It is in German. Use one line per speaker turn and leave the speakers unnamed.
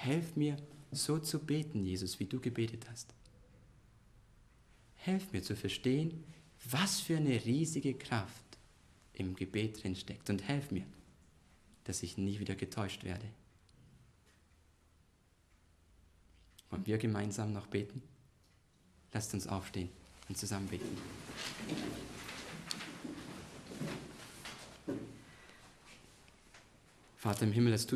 Helf mir, so zu beten, Jesus, wie du gebetet hast. Helf mir zu verstehen, was für eine riesige Kraft im Gebet drin steckt. Und helf mir, dass ich nie wieder getäuscht werde. Wollen wir gemeinsam noch beten? Lasst uns aufstehen und zusammen beten. Vater im Himmel, es tut